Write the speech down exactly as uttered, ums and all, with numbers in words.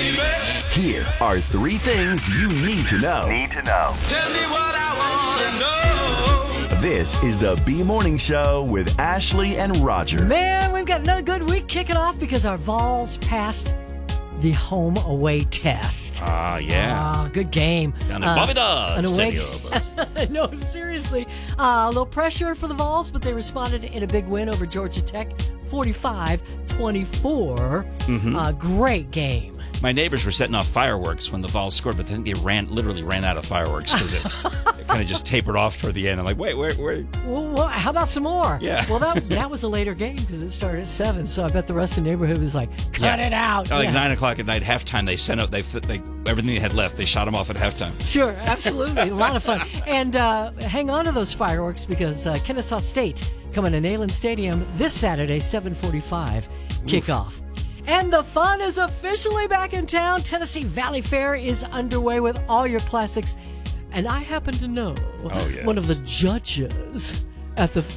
baby. Here are three things you need to know. Need to know. Tell me what I want to know. This is the B Morning Show with Ashley and Roger. Man, we've got another good week kicking off because our Vols passed the home away test. Ah, yeah. Ah, good game. Down at Bobby Dodd an away- Stadium. No, seriously. Uh, a little pressure for the Vols, but they responded in a big win over Georgia Tech, forty-five twenty-four. Mm-hmm. Uh, great game. My neighbors were setting off fireworks when the Vols scored, but I think they ran, literally ran out of fireworks because it, it kind of just tapered off toward the end. I'm like, wait, wait, wait. Well, well, how about some more? Yeah. Well, that that was a later game because it started at seven, so I bet the rest of the neighborhood was like, cut Yeah. it out. Like Yeah. nine o'clock at night, halftime. They sent out, they, they everything they had left. They shot them off at halftime. Sure, absolutely. A lot of fun. And uh, hang on to those fireworks because uh, Kennesaw State coming to Neyland Stadium this Saturday, seven forty-five kickoff. And the fun is officially back in town. Tennessee Valley Fair is underway with all your classics. And I happen to know Oh, yes. one of the judges at the